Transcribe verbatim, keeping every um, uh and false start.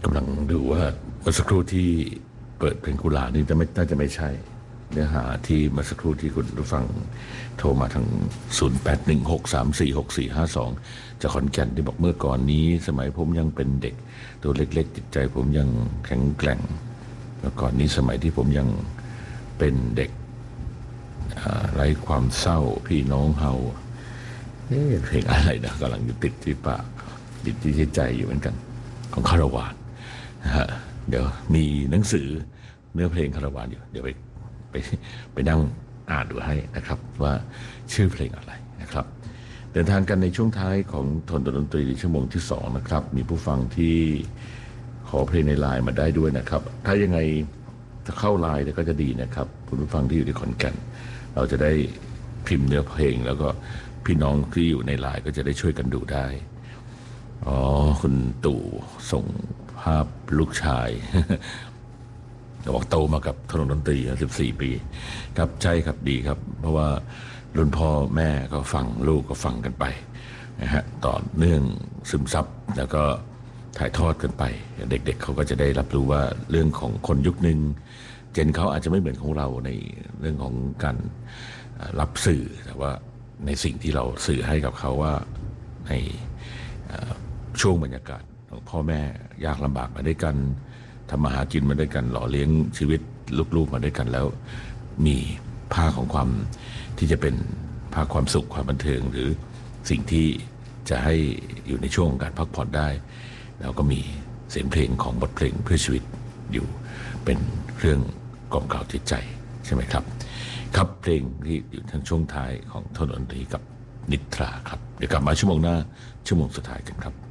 ำลังดูว่าเมื่อสักครู่ที่เปิดเพลงกุหลาบนี่จะไม่น่าจะไม่ใช่เนื้อหาที่เมื่อสักครู่ที่คุณผู้ฟังโทรมาทางศูนย์ แปด หนึ่ง หก สาม สี่ หก สี่ ห้า สองจากขอนแก่นที่บอกเมื่อก่อนนี้สมัยผมยังเป็นเด็กตัวเล็กๆจิตใจผมยังแข็งแกร่งเมื่อก่อนนี้สมัยที่ผมยังเป็นเด็กไร้ความเศร้าพี่น้องเฮาเพลงอะไรนะกำลังอยู่ติดที่ปากติดที่ใจอยู่เหมือนกันของคารวานนะฮะเดี๋ยวมีหนังสือเนื้อเพลงคารวานอยู่เดี๋ยวไปไปไปนั่งอ่านดูให้นะครับว่าชื่อเพลงอะไรนะครับเดินทางกันในช่วงท้ายของทนดนตรีชั่วโมงที่สองนะครับมีผู้ฟังที่ขอเพลงในไลน์มาได้ด้วยนะครับถ้ายังไงจะเข้าไลน์ก็จะดีนะครับคุณผู้ฟังที่อยู่ที่ขอนแก่นเราจะได้พิมพ์เนื้อเพลงแล้วก็พี่น้องที่อยู่ในไลน์ก็จะได้ช่วยกันดูได้อ๋อคุณตู่ส่งภาพลูกชายบอกโตมากับถนนดนตรีสิบสี่ปีครับใช่ครับดีครับเพราะว่ารุ่นพ่อแม่ก็ฟังลูกก็ฟังกันไปนะฮะต่อเนื่องซึมซับแล้วก็ถ่ายทอดกันไปเด็กๆ เ, เขาก็จะได้รับรู้ว่าเรื่องของคนยุคนึงเจนเขาอาจจะไม่เหมือนของเราในเรื่องของการรับสื่อแต่ว่าในสิ่งที่เราสื่อให้กับเขาว่าในช่วงบรรยากาศของพ่อแม่ยากลำบากมาด้วยกันทำมาหากินมาด้วยกันหล่อเลี้ยงชีวิตลูกๆมาด้วยกันแล้วมีภาคของความที่จะเป็นภาคความสุขความบันเทิงหรือสิ่งที่จะให้อยู่ในช่วงของการพักผ่อนได้แล้วก็มีเสียงเพลงของบทเพลงเพื่อชีวิตอยู่เป็นเครื่องกล่อมเกลาจิตใจใช่ไหมครับครับเพลงที่อยู่ทางช่วงท้ายของทนดนตรีกับนิทราครับเดี๋ยวกลับมาชั่วโมงหน้าชั่วโมงสุดท้ายกันครับ